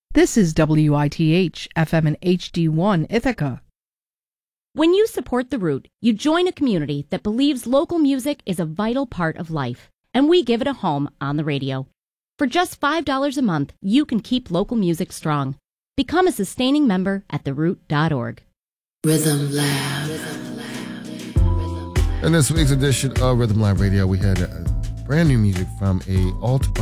This is WITH FM and HD1 Ithaca. When you support The Root, you join a community that believes local music is a vital part of life, and we give it a home on the radio. For just $5 a month, you can keep local music strong. Become a sustaining member at theroot.org. Rhythm Lab. In this week's edition of Rhythm Lab Radio, we had brand new music from a alt